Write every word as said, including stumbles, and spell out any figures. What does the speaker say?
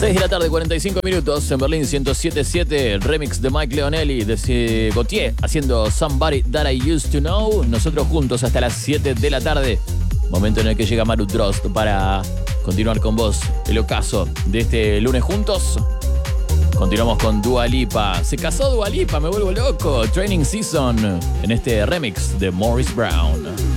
seis de la tarde, cuarenta y cinco minutos. En Berlín, ciento siete punto siete. El remix de Mike Leonelli de Gautier haciendo Somebody That I Used to Know. Nosotros juntos hasta las siete de la tarde. Momento en el que llega Maru Drost para continuar con vos el ocaso de este lunes juntos. Continuamos con Dua Lipa. Se casó Dua Lipa, me vuelvo loco. Training Season en este remix de Morris Brown.